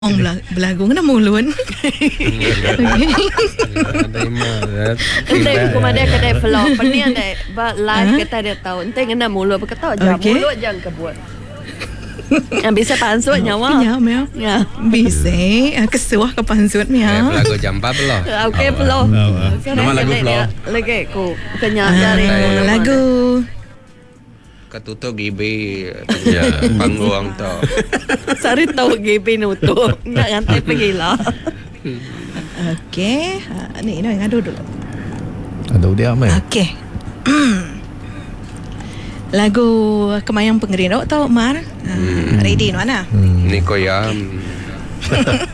Belagu kena mulun. Entah kumada kedai vlog Pernah dek live kita dia tahu entah kena mulut berkata aja mulut jangan kebuat. Yang bisa pansut nyawa. Ya, bisa. Kesuah ke pansut ya. Lagu jampa belum? Okey belum. Nama lagu belum? Lagi ku kenyang dari lagu Ketutup gibi ya panggung tu. Sari tahu GB nutup. Nak ngantai pergi lah. Okey. Ni ngadu dulu. Ada dia apa? Okey. Lagu Kemayang Pengerin awak tahu Mar? Ready mana? Ni koyam.